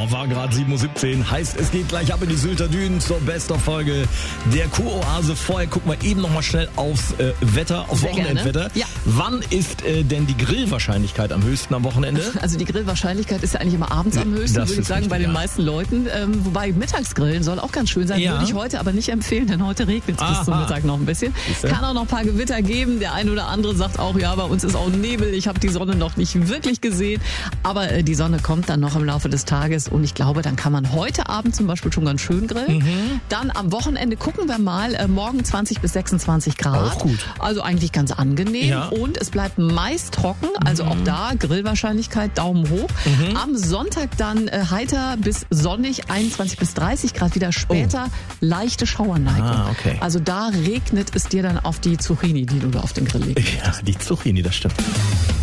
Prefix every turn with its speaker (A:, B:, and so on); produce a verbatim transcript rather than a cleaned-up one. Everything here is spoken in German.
A: Genau, war gerade sieben Uhr siebzehn. Heißt, es geht gleich ab in die Sylter Dünen zur Best-of-Folge der Kuroase. Vorher gucken wir eben noch mal schnell aufs äh, Wetter, aufs
B: Sehr
A: Wochenendwetter.
B: Ja.
A: Wann ist äh, denn die Grillwahrscheinlichkeit am höchsten am Wochenende?
B: Also die Grillwahrscheinlichkeit ist ja eigentlich immer abends am höchsten,
A: Das
B: würde ich
A: ist
B: sagen,
A: richtig,
B: bei den
A: ja.
B: meisten Leuten. Ähm, wobei Mittagsgrillen soll auch ganz schön sein,
A: Ja.
B: würde ich heute aber nicht empfehlen, denn heute regnet es bis zum
A: Aha.
B: Mittag noch ein bisschen.
A: Siehste?
B: Kann auch noch ein paar Gewitter geben. Der eine oder andere sagt auch, ja, bei uns ist auch Nebel. Ich habe die Sonne noch nicht wirklich gesehen. Aber äh, die Sonne kommt dann noch im Laufe des Tages und ich glaube, dann kann man heute Abend zum Beispiel schon ganz schön grillen.
A: Mhm.
B: Dann am Wochenende gucken wir mal, äh, morgen zwanzig bis sechsundzwanzig Grad.
A: Auch gut.
B: Also eigentlich ganz angenehm.
A: Ja.
B: Und es bleibt meist trocken, also auch da Grillwahrscheinlichkeit Daumen hoch.
A: Mhm.
B: Am Sonntag dann äh, heiter bis sonnig, einundzwanzig bis dreißig Grad, wieder später leichte Schauerneigung.
A: Ah, okay.
B: Also da regnet es dir dann auf die Zucchini, die du da auf den Grill legst.
A: Ja, die Zucchini, das stimmt.